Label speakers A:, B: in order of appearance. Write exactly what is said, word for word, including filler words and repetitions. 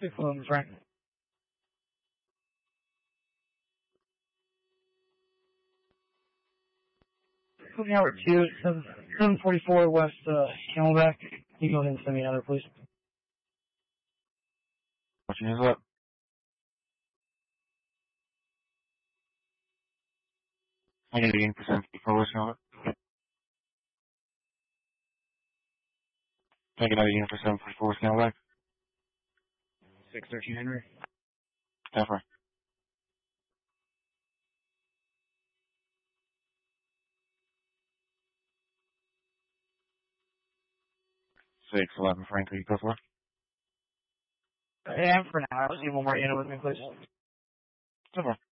A: Six eleven, Frank. Cooking Hour two, seven forty-four West uh, Camelback. Can you go ahead and send me another, please?
B: What's your name up? I need eighteen percent before West Camelback. Take another eighteen percent before West Camelback.
A: six thirteen Henry.
B: Definitely. six eleven Frank, you go for it?
A: Yeah, for now. I was even one more in with me, please.
B: Definitely.